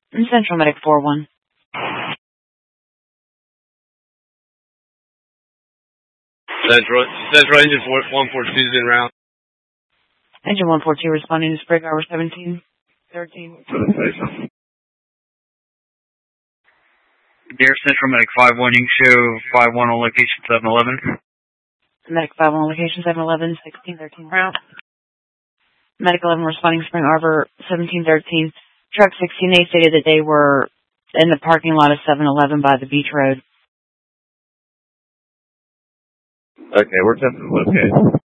Central Medic 4-1. Central Engine 142 is en route. Engine 142 responding to Sprig Harbor 1713. Dear Central Medic 5-1, you can show 5-1 on location 711. Medic 5 on location 711, 1613 route. Medic 11 responding Spring Arbor 1713. Truck 16A stated that they were in the parking lot of 711 by the beach road. Okay, we're testing located.